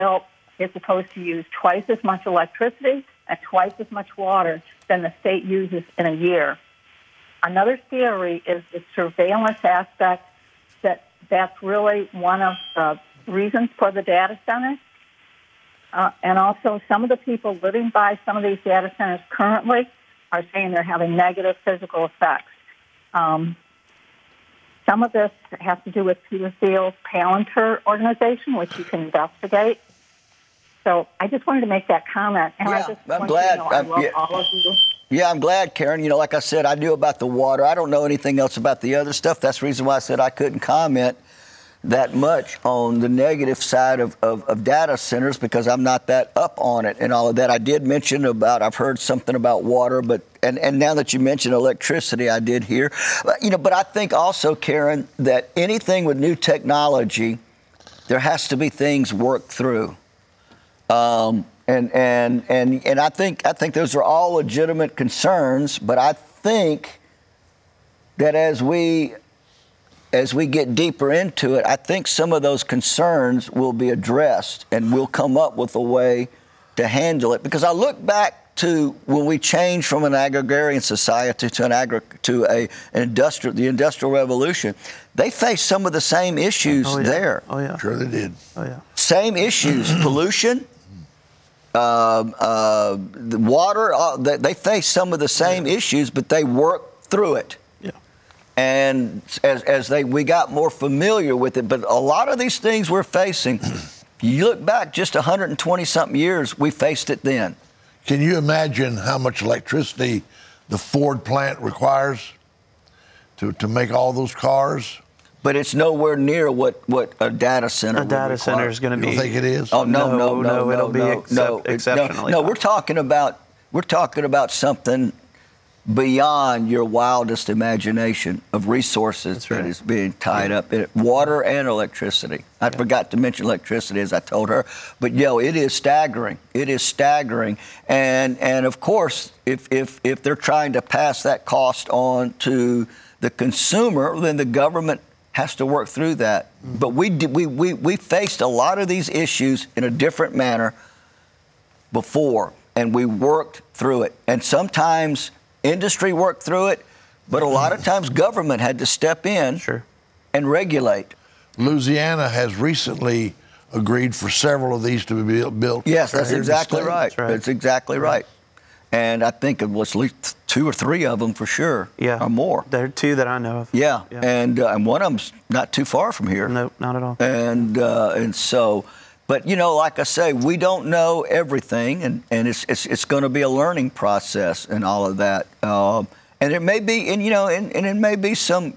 built is supposed to use twice as much electricity and twice as much water than the state uses in a year. Another theory is the surveillance aspect, that's really one of the reasons for the data centers. And also some of the people living by some of these data centers currently are saying they're having negative physical effects. Some of this has to do with Peter Thiel's Palantir organization, which you can investigate. So I just wanted to make that comment. And I'm glad. I love all of you. Yeah, I'm glad, Karen. Like I said, I knew about the water. I don't know anything else about the other stuff. That's the reason why I said I couldn't comment that much on the negative side of data centers, because I'm not that up on it and all of that. I did mention I've heard something about water, but and now that you mentioned electricity, I did hear. But I think also, Karen, that anything with new technology, there has to be things worked through. And I think those are all legitimate concerns, but I think that as we get deeper into it, I think some of those concerns will be addressed, and we'll come up with a way to handle it. Because I look back to when we changed from an agrarian society to the Industrial Revolution, they faced some of the same issues there. Oh yeah, sure they did. Oh yeah, same issues: pollution. The water, they face some of the same issues, but they worked through it. Yeah. And as we got more familiar with it, but a lot of these things we're facing, you look back just 120-something years, we faced it then. Can you imagine how much electricity the Ford plant requires to make all those cars? But it's nowhere near what a data center would require. A data center is going to be. You don't think it is? Oh no! It'll be exceptionally. No, we're talking about something beyond your wildest imagination of resources that is being tied up in it. Water and electricity. I forgot to mention electricity, as I told her, but it is staggering. It is staggering, and of course, if they're trying to pass that cost on to the consumer, then the government has to work through that. But we faced a lot of these issues in a different manner before, and we worked through it. And sometimes industry worked through it, but a lot of times government had to step in and regulate. Louisiana has recently agreed for several of these to be built. Yes, that's exactly right. That's exactly right. And I think it was at least 2 or 3 of them for sure, or more. There are 2 that I know of. Yeah. And one of them's not too far from here. No, not at all. And so, but like I say, we don't know everything, and it's going to be a learning process and all of that. And it may be, and it may be some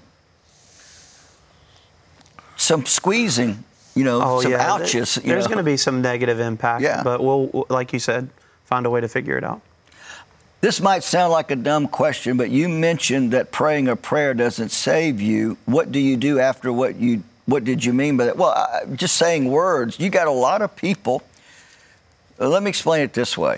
squeezing, some ouches. There's going to be some negative impact, but we'll, like you said, find a way to figure it out. This might sound like a dumb question, but you mentioned that praying a prayer doesn't save you. What do you do after what did you mean by that? Well, just saying words. You got a lot of people. Let me explain it this way.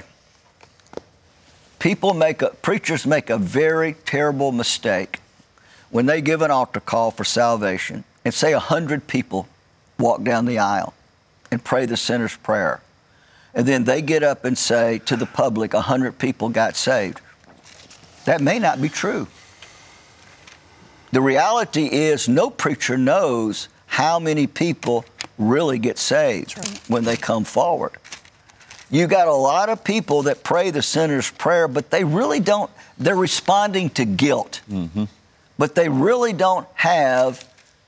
Preachers make a very terrible mistake when they give an altar call for salvation and say 100 people walk down the aisle and pray the sinner's prayer. And then they get up and say to the public, 100 people got saved. That may not be true. The reality is no preacher knows how many people really get saved when they come forward. You got a lot of people that pray the sinner's prayer, but they really don't, they're responding to guilt. Mm-hmm. But they really don't have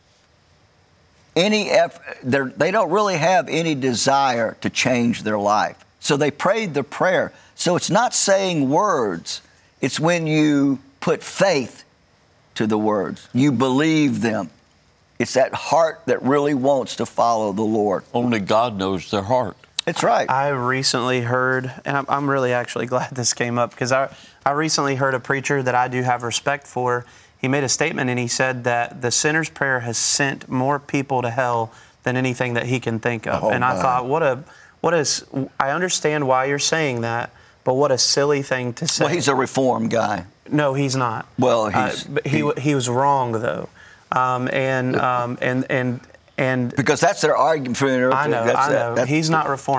they don't really have any desire to change their life. So they prayed the prayer. So it's not saying words. It's when you put faith to the words. You believe them. It's that heart that really wants to follow the Lord. Only God knows their heart. That's right. I recently heard, and I'm really actually glad this came up, because I recently heard a preacher that I do have respect for. He made a statement and he said that the sinner's prayer has sent more people to hell than anything that he can think of. I thought, I understand why you're saying that, but what a silly thing to say. Well, he's a Reformed guy. No, he's not. Well, he was wrong though, and And Because that's their argument for I know, that's, I know. that's, He's not reformed.